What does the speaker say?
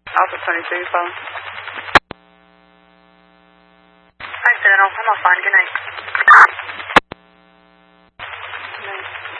Alpha 22, phone. Hi, Seattle. I'm all fine. Good night.